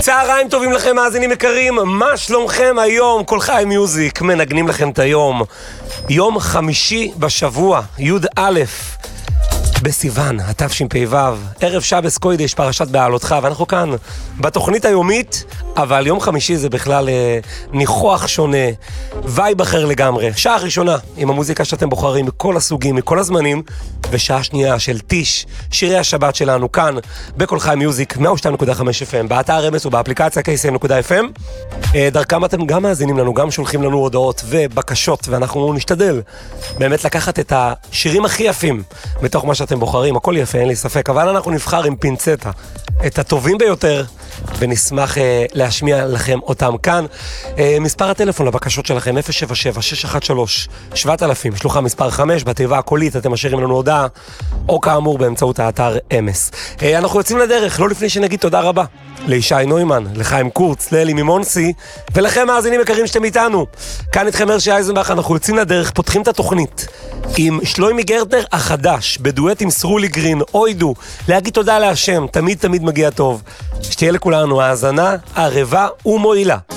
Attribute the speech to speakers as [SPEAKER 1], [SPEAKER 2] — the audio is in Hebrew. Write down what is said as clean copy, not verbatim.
[SPEAKER 1] צהריים טובים לכם מאזינים יקרים, מה שלומכם היום? כל חי מיוזיק מנגנים לכם את היום. יום חמישי בשבוע, י' בסיוון, התשפ"ו, ערב שבס קוידש, פרשת בעלותך, ואנחנו כאן בתוכנית היומית, אבל יום חמישי זה בכלל ניחוח שונה, וייב אחר לגמרי. שעה ראשונה עם המוזיקה שאתם בוחרים מכל הסוגים, מכל הזמנים, ושעה שנייה של טיש, שירי השבת שלנו כאן, בכל חי מיוזיק, 102.5 FM, באתר אמס ובאפליקציה kcm.fm. דרכם אתם גם מאזינים לנו, גם שולחים לנו הודעות ובקשות, ואנחנו נשתדל באמת לקחת את השירים הכי יפים מתוך מה שאתם בוחרים, הכל יפה, אין לי ספק, אבל אנחנו נבחר עם פינצטה את הטובים ביותר, ונשמח להשמיע לכם אותם כאן. מספר הטלפון לבקשות שלכם 077-613-7000, שלוחה מספר 5, בתיבה הקולית אתם משאירים לנו הודעה, או כאמור באמצעות האתר אמס. אנחנו יוצאים לדרך, לא לפני שנגיד תודה רבה לישי נוימן, לחיים קורץ, לאלי מימונסי, ולכם מאזינים יקרים שאתם איתנו. כאן איתכם הרשי אייזנבך, אנחנו יוצאים לדרך, פותחים את התוכנית עם שלוימי גרטנר החדש, בדואט עם סרולי גרין, אוידו, להגיד תודה להשם, תמיד תמיד מגיע טוב. שתהיה לכולנו האזנה ערבה ומועילה.